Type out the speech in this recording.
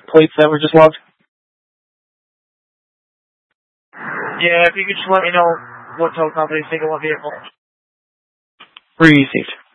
plates that were just logged? Yeah, if you could just let me know what tow company's taking what vehicle. Received.